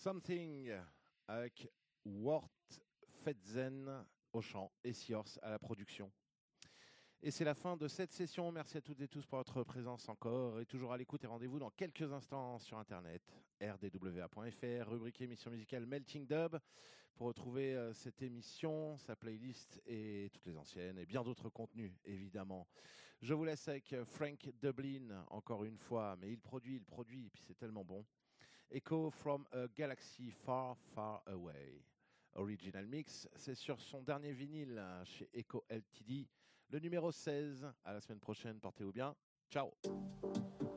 Something avec Wort Fetzen au chant et Siors à la production. Et c'est la fin de cette session. Merci à toutes et tous pour votre présence encore et toujours à l'écoute et rendez-vous dans quelques instants sur internet rdwa.fr, rubrique émission musicale Melting Dub pour retrouver cette émission, sa playlist et toutes les anciennes et bien d'autres contenus évidemment. Je vous laisse avec Frank Dublin encore une fois, mais il produit et puis c'est tellement bon. Echo from a Galaxy Far Far Away. Original Mix, c'est sur son dernier vinyle chez Echo Ltd, le numéro 16. À la semaine prochaine, portez-vous bien. Ciao.